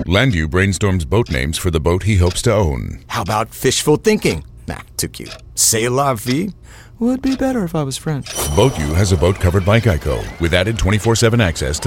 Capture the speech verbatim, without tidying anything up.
Landu brainstorms boat names for the boat he hopes to own. How about fishful thinking? Nah, too cute. C'est la vie? Would be better if I was French. Boat U has a boat covered by Geico with added twenty-four seven access to